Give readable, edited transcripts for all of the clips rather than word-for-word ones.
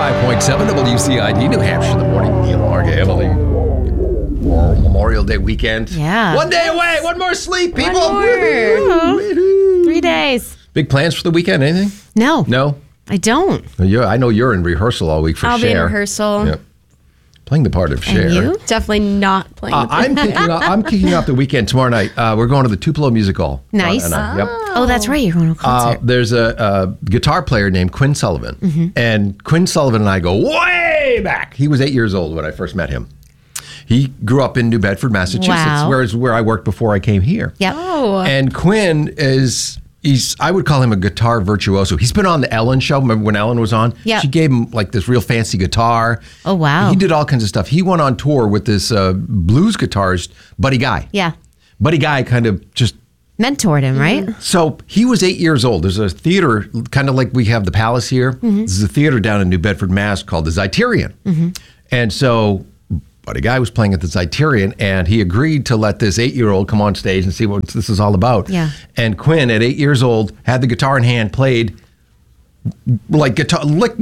95.7 WCID, New Hampshire, the morning. Neil, Marga, Emily. Memorial Day weekend. Yeah. One day away. One more sleep, people. One more. Woo-hoo. 3 days. Big plans for the weekend? Anything? No. No? I don't. I know you're in rehearsal all week for Cher. I'll be in rehearsal. Yep. Playing the part of Cher. And you? Definitely not playing. I'm kicking off the weekend tomorrow night. We're going to the Tupelo Musical. Nice. Yep. Oh, that's right. You're going to a concert. There's a guitar player named Quinn Sullivan. Mm-hmm. And Quinn Sullivan and I go way back. He was 8 years old when I first met him. He grew up in New Bedford, Massachusetts, where I worked before I came here. Yep. Oh. And Quinn I would call him a guitar virtuoso. He's been on the Ellen show. Remember when Ellen was on? Yeah. She gave him like this real fancy guitar. Oh, wow. He did all kinds of stuff. He went on tour with this blues guitarist, Buddy Guy. Yeah. Buddy Guy kind of just... Mentored him, right? So he was 8 years old. There's a theater, kind of like we have the Palace here. There's a theater down in New Bedford, Mass. called the Zeiterion. And so Buddy Guy was playing at the Zeiterion, and he agreed to let this 8-year-old come on stage and see what this is all about. Yeah. And Quinn, at 8 years old, had the guitar in hand, played like guitar lick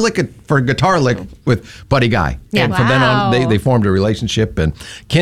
with Buddy Guy. Yeah. And from then on, they formed a relationship. And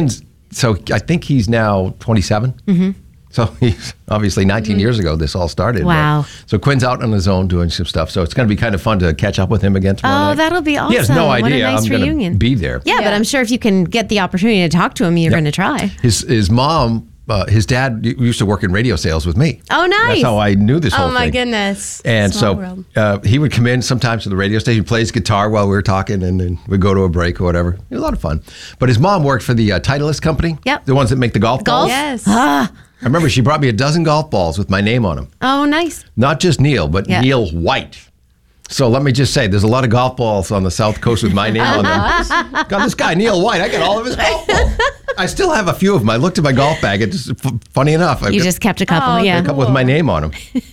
so I think he's now 27. So he's obviously 19 years ago this all started. Wow. So Quinn's out on his own doing some stuff. So it's going to be kind of fun to catch up with him again tomorrow night. That'll be awesome. He has no idea What a nice I'm going reunion. to be there. Yeah, but I'm sure if you can get the opportunity to talk to him, you're going to try. His mom, his dad used to work in radio sales with me. Oh, nice. That's how I knew this whole Oh thing. my goodness. And Small so world. he would come in sometimes to the radio station, plays guitar while we were talking, and then we'd go to a break or whatever. It was a lot of fun. But his mom worked for the Titleist company. Yep. The ones that make the golf balls. Yes. I remember she brought me a dozen golf balls with my name on them. Oh, nice. Not just Neil, but Neil White. So let me just say, there's a lot of golf balls on the South Coast with my name on them. Got this guy, Neil White. I got all of his golf balls. I still have a few of them. I looked at my golf bag. It's funny enough. You just kept a couple, a couple with my name on them.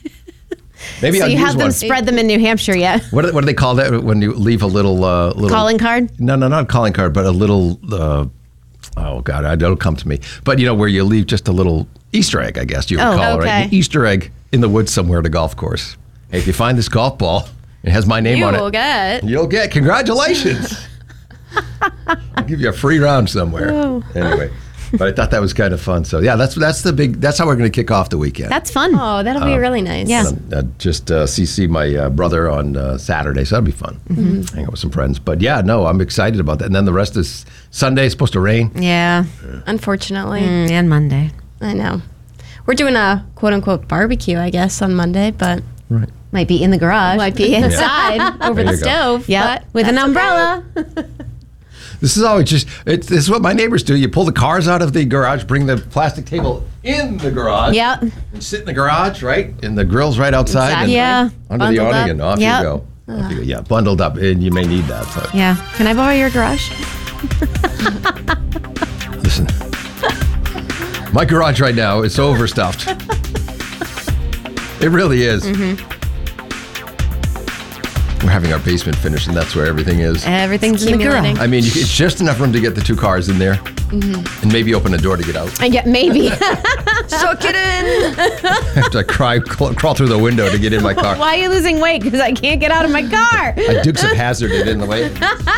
Maybe So I'll you use have them one. spread them in New Hampshire yet? What do they call that when you leave a little Calling card? No, not a calling card, but a little. Oh God, it'll come to me. But where you leave just a little Easter egg, I guess you would call it, right? An Easter egg in the woods somewhere at a golf course. Hey, if you find this golf ball, it has my name on it. You'll get. Congratulations. I'll give you a free round somewhere. Anyway. But I thought that was kind of fun. So that's how we're going to kick off the weekend. That's fun. Oh, that'll be really nice. Yeah. Just see my brother on Saturday, so that'll be fun. Hang out with some friends. But I'm excited about that. And then the rest is Sunday. It's supposed to rain. Yeah. Unfortunately. And Monday. I know. We're doing a quote unquote barbecue, I guess, on Monday, but Right. Might be in the garage. might be inside over There the you go. stove. Yeah, but with an that's umbrella. This is always this is what my neighbors do. You pull the cars out of the garage, bring the plastic table in the garage. Yep. And sit in the garage, right? And the grill's right outside. Exactly. Yeah. And under the Bundled awning, up. and off Yep. you go. Off you go. Yeah, bundled up. And you may need that. But Yeah. Can I borrow your garage? listen, my garage right now is so overstuffed. It really is. We're having our basement finished, and that's where everything is. Everything's in the Accumulating. garage. I mean, it's just enough room to get the two cars in there, and maybe open a door to get out. And yet maybe. Suck it in. I have to crawl through the window to get in my car. Why are you losing weight? Because I can't get out of my car. I Dukes of Hazzard it in the way.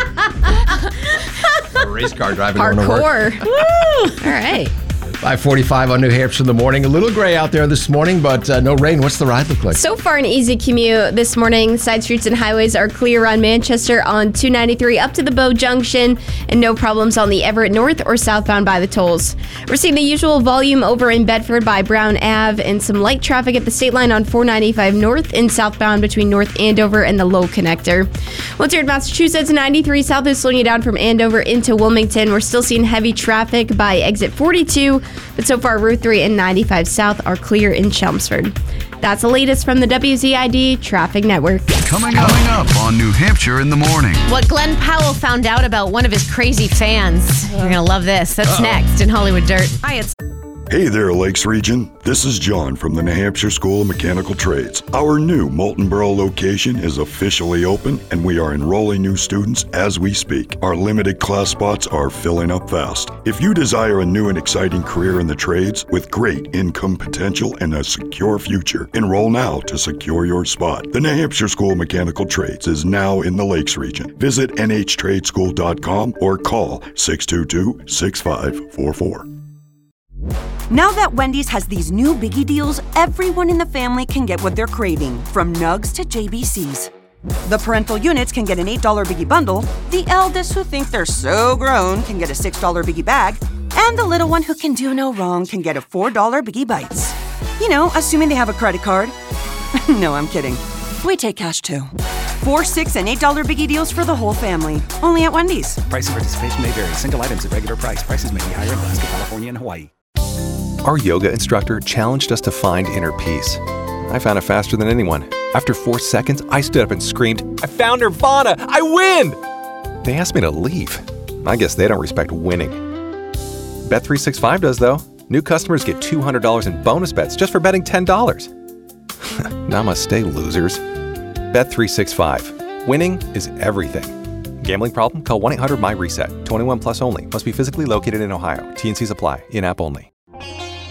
A race car driving going to work. Parkour. Woo! All right. 5:45 on New Hampshire in the morning. A little gray out there this morning, but no rain. What's the ride look like? So far, an easy commute this morning. Side streets and highways are clear around Manchester on 293 up to the Bow Junction, and no problems on the Everett North or southbound by the tolls. We're seeing the usual volume over in Bedford by Brown Ave, and some light traffic at the state line on 495 north and southbound between North Andover and the Low Connector. Once you're in Massachusetts, 93 south is slowing you down from Andover into Wilmington. We're still seeing heavy traffic by exit 42. But so far, Route 3 and 95 South are clear in Chelmsford. That's the latest from the WZID Traffic Network. Coming up on New Hampshire in the morning. What Glenn Powell found out about one of his crazy fans. You're going to love this. That's next in Hollywood Dirt. Hi, it's Hey there, Lakes Region. This is John from the New Hampshire School of Mechanical Trades. Our new Moultonboro location is officially open, and we are enrolling new students as we speak. Our limited class spots are filling up fast. If you desire a new and exciting career in the trades with great income potential and a secure future, enroll now to secure your spot. The New Hampshire School of Mechanical Trades is now in the Lakes Region. Visit nhtradeschool.com or call 622-6544. Now that Wendy's has these new biggie deals, everyone in the family can get what they're craving, from nugs to JBCs. The parental units can get an $8 biggie bundle, the eldest who think they're so grown can get a $6 biggie bag, and the little one who can do no wrong can get a $4 biggie bites. You know, assuming they have a credit card. No, I'm kidding. We take cash too. 4, 6, and $8 biggie deals for the whole family. Only at Wendy's. Price and participation may vary. Single items at regular price. Prices may be higher in Alaska, California, and Hawaii. Our yoga instructor challenged us to find inner peace. I found it faster than anyone. After 4 seconds, I stood up and screamed, "I found Nirvana! I win!" They asked me to leave. I guess they don't respect winning. Bet365 does, though. New customers get $200 in bonus bets just for betting $10. Namaste, losers. Bet365. Winning is everything. Gambling problem? Call 1-800-MY-RESET. 21 plus only. Must be physically located in Ohio. T&Cs apply. In-app only.